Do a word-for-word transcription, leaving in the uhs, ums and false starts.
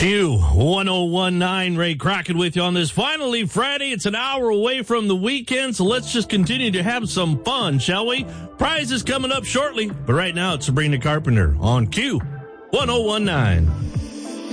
Q one oh one nine, Ray Crockett with you on this finally Friday. It's an hour away from the weekend, so let's just continue to have some fun, shall we? Prizes coming up shortly, but right now it's Sabrina Carpenter on Q one oh one nine.